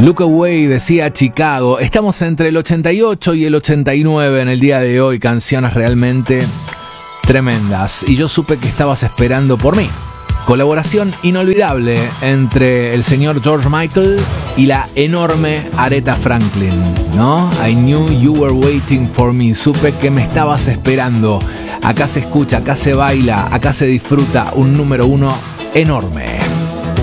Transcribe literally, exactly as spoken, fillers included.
Look Away decía Chicago. Estamos entre el ochenta y ocho y el ochenta y nueve en el día de hoy. Canciones realmente tremendas. Y yo supe que estabas esperando por mí. Colaboración inolvidable entre el señor George Michael y la enorme Aretha Franklin, ¿no? I knew you were waiting for me. Supe que me estabas esperando. Acá se escucha, acá se baila, acá se disfruta un número uno enorme.